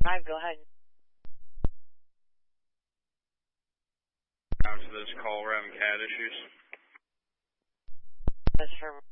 5, go ahead. Answer this call, we're having cat issues. That's for